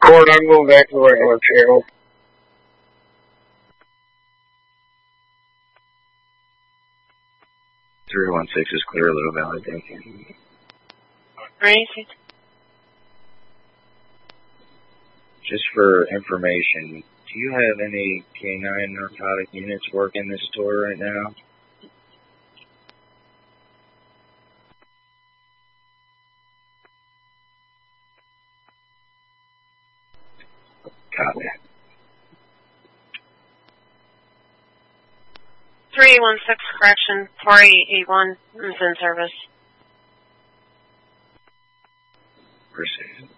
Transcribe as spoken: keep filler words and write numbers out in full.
Court, I'm going back to the regular channel. three one six is clear, Little Valley, thank you. Right. Just for information, do you have any K nine narcotic units working this store right now? Copy. three one six, correction, four eight eight one is in service. Proceed.